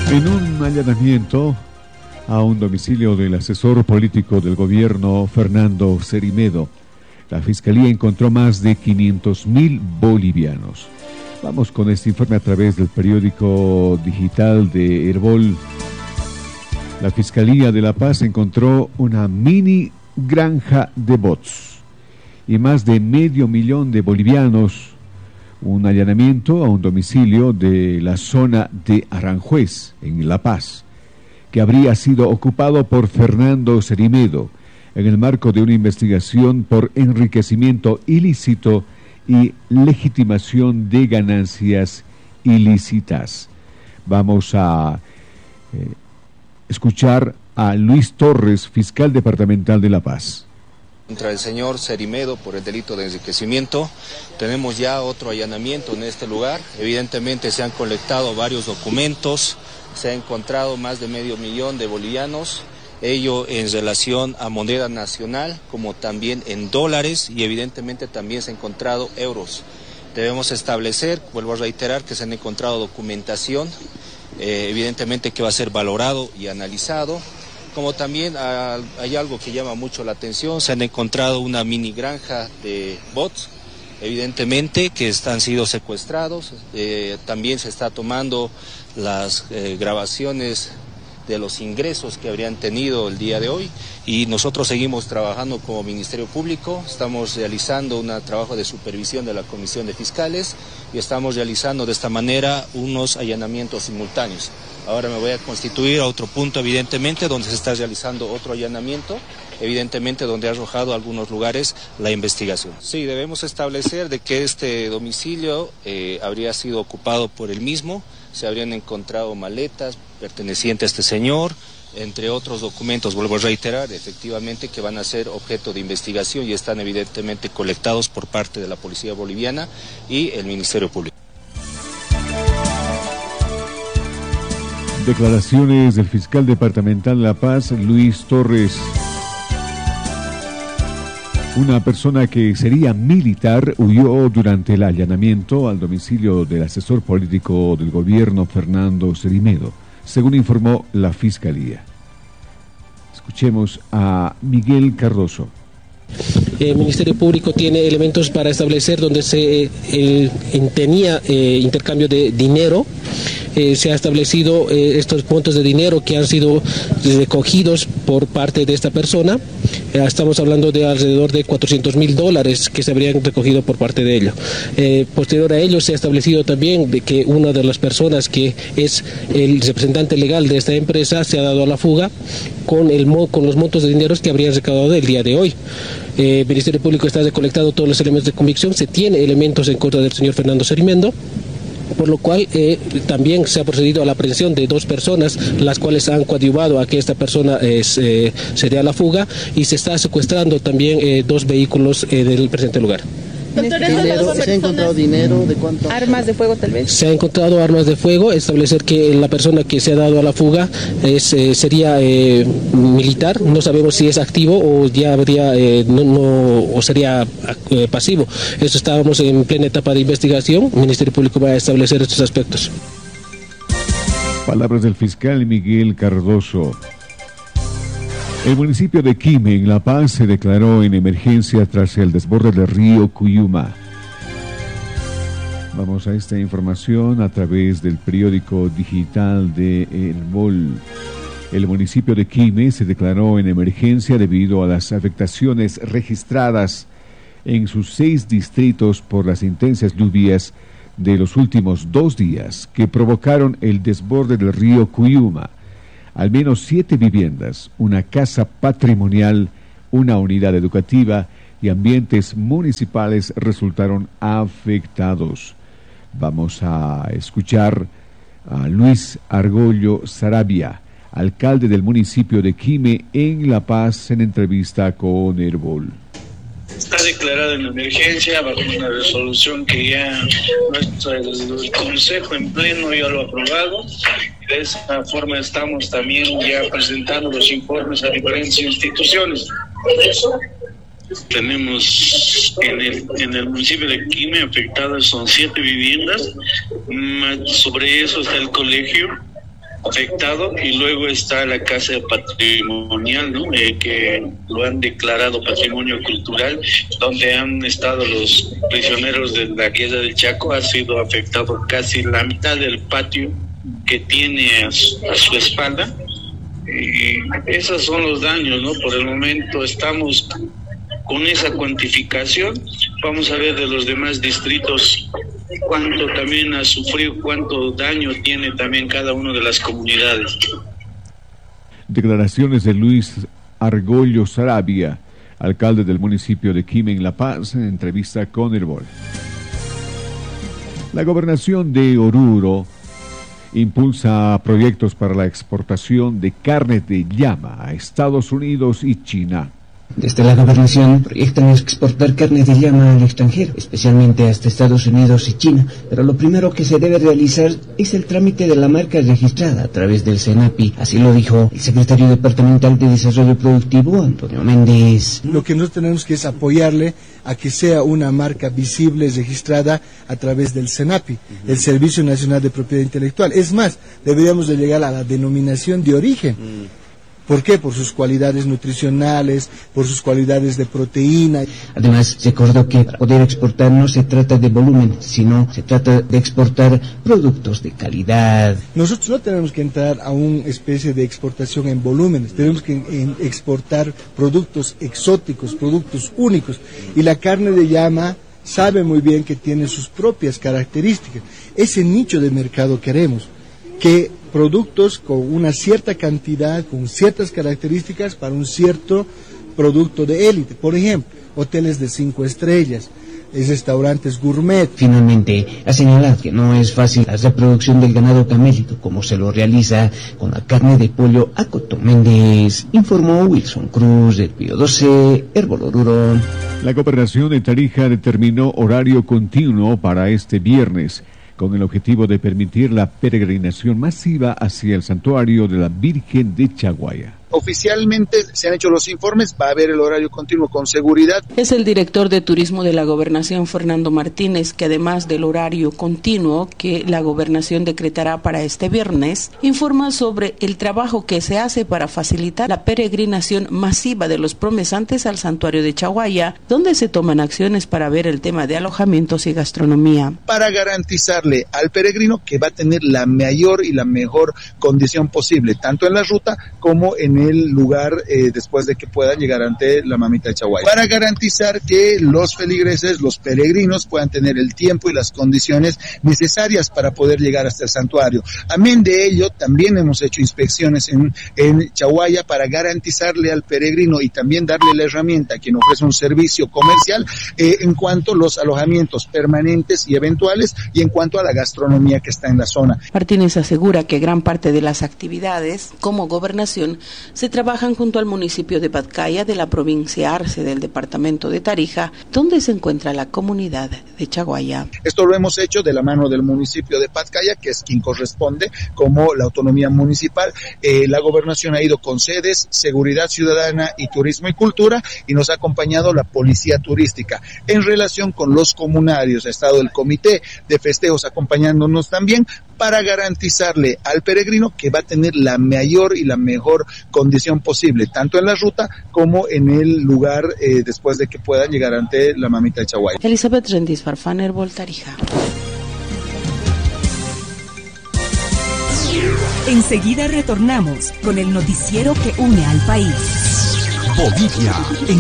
En un allanamiento a un domicilio del asesor político del gobierno, Fernando Cerimedo, la Fiscalía encontró más de 500.000 bolivianos. Vamos con este informe a través del periódico digital de Herbol. La Fiscalía de La Paz encontró una mini granja de bots y más de 500.000 de bolivianos. Un allanamiento a un domicilio de la zona de Aranjuez, en La Paz, que habría sido ocupado por Fernando Cerimedo en el marco de una investigación por enriquecimiento ilícito y legitimación de ganancias ilícitas. Vamos a escuchar a Luis Torres, fiscal departamental de La Paz. Contra el señor Cerimedo por el delito de enriquecimiento. Tenemos ya otro allanamiento en este lugar. Evidentemente se han colectado varios documentos, se ha encontrado más de 500.000 de bolivianos, ello en relación a moneda nacional como también en dólares, y evidentemente también se han encontrado euros. Debemos establecer, vuelvo a reiterar, que se han encontrado documentación, evidentemente que va a ser valorado y analizado. Como también hay algo que llama mucho la atención, se han encontrado una mini granja de bots, evidentemente que han sido secuestrados. También se está tomando las grabaciones de los ingresos que habrían tenido el día de hoy, y nosotros seguimos trabajando como Ministerio Público. Estamos realizando un trabajo de supervisión de la Comisión de Fiscales y estamos realizando de esta manera unos allanamientos simultáneos. Ahora me voy a constituir a otro punto, evidentemente, donde se está realizando otro allanamiento, evidentemente donde ha arrojado algunos lugares la investigación. Sí, debemos establecer de que este domicilio habría sido ocupado por él mismo. Se habrían encontrado maletas pertenecientes a este señor, entre otros documentos, vuelvo a reiterar, efectivamente que van a ser objeto de investigación y están evidentemente colectados por parte de la Policía Boliviana y el Ministerio Público. Declaraciones del fiscal departamental de La Paz, Luis Torres. Una persona que sería militar huyó durante el allanamiento al domicilio del asesor político del gobierno, Fernando Cerimedo, según informó la Fiscalía. Escuchemos a Miguel Cardoso. El Ministerio Público tiene elementos para establecer donde se tenía intercambio de dinero. Se ha establecido estos puntos de dinero que han sido recogidos por parte de esta persona. Estamos hablando de alrededor de $400.000 que se habrían recogido por parte de ello. Posterior a ello se ha establecido también de que una de las personas que es el representante legal de esta empresa se ha dado a la fuga con los montos de dinero que habrían recaudado el día de hoy. El Ministerio Público está recolectando todos los elementos de convicción. Se tiene elementos en contra del señor Fernando Cerimedo, por lo cual también se ha procedido a la aprehensión de 2 personas, las cuales han coadyuvado a que esta persona se dé a la fuga, y se está secuestrando también 2 vehículos del presente lugar. Doctor, ¿se ha encontrado dinero? ¿De cuánto? ¿Armas de fuego tal vez? Se ha encontrado armas de fuego. Establecer que la persona que se ha dado a la fuga sería militar. No sabemos si es activo o ya habría o sería pasivo. Eso estábamos en plena etapa de investigación. El Ministerio Público va a establecer estos aspectos. Palabras del fiscal Miguel Cardoso. El municipio de Quime, en La Paz, se declaró en emergencia tras el desborde del río Cuyuma. Vamos a esta información a través del periódico digital de Herbol. El municipio de Quime se declaró en emergencia debido a las afectaciones registradas en sus 6 distritos por las intensas lluvias de los últimos 2 días que provocaron el desborde del río Cuyuma. Al menos 7 viviendas, una casa patrimonial, una unidad educativa y ambientes municipales resultaron afectados. Vamos a escuchar a Luis Argollo Sarabia, alcalde del municipio de Quime, en La Paz, en entrevista con Herbol. Está declarada en emergencia bajo una resolución que ya el Consejo en pleno ya lo ha aprobado. De esa forma estamos también ya presentando los informes a diferentes instituciones. Tenemos en el municipio de Quime afectadas son 7 viviendas, sobre eso está el colegio, afectado, y luego está la casa patrimonial, ¿no? Que lo han declarado patrimonio cultural, donde han estado los prisioneros de la guerra del Chaco. Ha sido afectado casi la mitad del patio que tiene a su espalda. Esos son los daños, ¿no? Por el momento estamos con esa cuantificación. Vamos a ver de los demás distritos cuánto también ha sufrido, cuánto daño tiene también cada una de las comunidades. Declaraciones de Luis Argollo Sarabia, alcalde del municipio de Quima en La Paz, en entrevista con El Bol. La gobernación de Oruro impulsa proyectos para la exportación de carne de llama a Estados Unidos y China. Desde la gobernación proyectan exportar carne de llama al extranjero, especialmente hasta Estados Unidos y China, pero lo primero que se debe realizar es el trámite de la marca registrada a través del CENAPI, así lo dijo el secretario departamental de Desarrollo Productivo, Antonio Méndez. Lo que nosotros tenemos que es apoyarle a que sea una marca visible, registrada a través del CENAPI, el Servicio Nacional de Propiedad Intelectual. Es más, deberíamos de llegar a la denominación de origen. ¿Por qué? Por sus cualidades nutricionales, por sus cualidades de proteína. Además, se acordó que para poder exportar no se trata de volumen, sino se trata de exportar productos de calidad. Nosotros no tenemos que entrar a una especie de exportación en volúmenes, tenemos que exportar productos exóticos, productos únicos. Y la carne de llama sabe muy bien que tiene sus propias características. Ese nicho de mercado queremos, que productos con una cierta cantidad, con ciertas características para un cierto producto de élite. Por ejemplo, hoteles de 5 estrellas, restaurantes gourmet. Finalmente, ha señalado que no es fácil la reproducción del ganado camélico como se lo realiza con la carne de pollo Acoto Méndez, informó Wilson Cruz del Pío 12, Herbol Oruro. La gobernación de Tarija determinó horario continuo para este viernes, con el objetivo de permitir la peregrinación masiva hacia el santuario de la Virgen de Chaguaya. Oficialmente se han hecho los informes, va a haber el horario continuo con seguridad. Es el director de turismo de la gobernación, Fernando Martínez, que además del horario continuo que la gobernación decretará para este viernes, informa sobre el trabajo que se hace para facilitar la peregrinación masiva de los promesantes al santuario de Chaguaya, donde se toman acciones para ver el tema de alojamientos y gastronomía. Para garantizarle al peregrino que va a tener la mayor y la mejor condición posible, tanto en la ruta como en el lugar después de que puedan llegar ante la mamita de Chaguaya. Para garantizar que los feligreses, los peregrinos puedan tener el tiempo y las condiciones necesarias para poder llegar hasta el santuario. Amén de ello, también hemos hecho inspecciones en Chaguaya para garantizarle al peregrino y también darle la herramienta a quien ofrece un servicio comercial en cuanto a los alojamientos permanentes y eventuales y en cuanto a la gastronomía que está en la zona. Martínez asegura que gran parte de las actividades como gobernación se trabajan junto al municipio de Patcaya de la provincia Arce del departamento de Tarija, donde se encuentra la comunidad de Chaguaya. Esto lo hemos hecho de la mano del municipio de Patcaya, que es quien corresponde como la autonomía municipal. La gobernación ha ido con sedes, seguridad ciudadana y turismo y cultura, y nos ha acompañado la policía turística. En relación con los comunarios, ha estado el comité de festejos acompañándonos también para garantizarle al peregrino que va a tener la mayor y la mejor condición posible, tanto en la ruta como en el lugar después de que puedan llegar ante la mamita de Chaguaya. Elizabeth Rendis Farfán, Herbol, Tarija. Enseguida retornamos con el noticiero que une al país. Bolivia.